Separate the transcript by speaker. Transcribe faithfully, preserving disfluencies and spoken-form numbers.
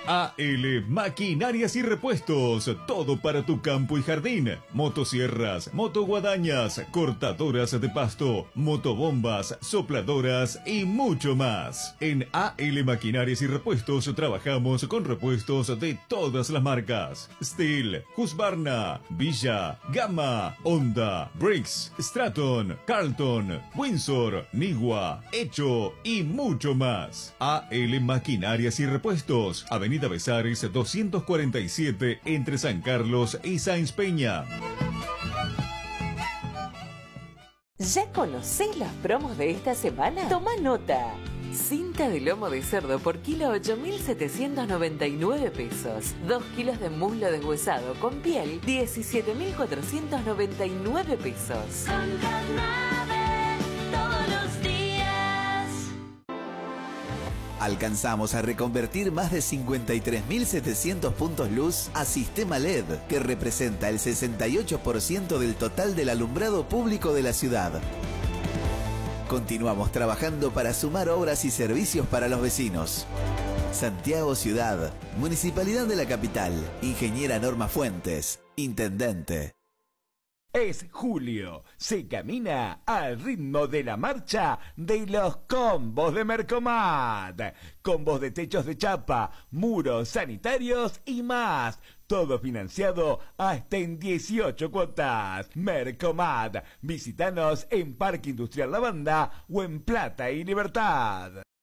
Speaker 1: A L Maquinarias y Repuestos, todo para tu campo y jardín. Motosierras, motoguadañas, cortadoras de pasto, motobombas, sopladoras y mucho más. En A L Maquinarias y Repuestos trabajamos con repuestos de todas las marcas: Steel, Husqvarna, Villa, Gamma, Honda, Briggs, Straton, Carlton, Windsor, Nigua, Hecho y mucho más. A L Maquinarias y Repuestos, Avenida Besares doscientos cuarenta y siete, entre San Carlos y Sáenz Peña.
Speaker 2: ¿Ya conocés las promos de esta semana? Toma nota. Cinta de lomo de cerdo por kilo ocho mil setecientos noventa y nueve pesos. dos kilos de muslo deshuesado con piel diecisiete mil cuatrocientos noventa y nueve pesos.
Speaker 3: Alcanzamos a reconvertir más de cincuenta y tres mil setecientos puntos luz a sistema L E D, que representa el sesenta y ocho por ciento del total del alumbrado público de la ciudad. Continuamos trabajando para sumar obras y servicios para los vecinos. Santiago Ciudad, Municipalidad de la Capital, Ingeniera Norma Fuentes, Intendente.
Speaker 4: Es julio, se camina al ritmo de la marcha de los combos de Mercomat. Combos de techos de chapa, muros sanitarios y más. Todo financiado hasta en dieciocho cuotas. Mercomat. Visítanos en Parque Industrial La Banda o en Plata y Libertad.